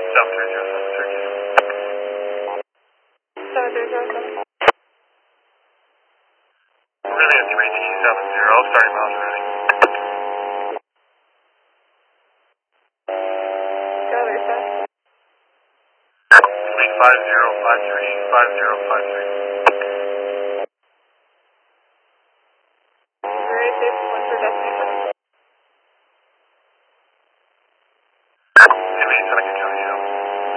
7307. Really at 3270, starting miles ready. Go, Lisa. Fleet 5053, 5053.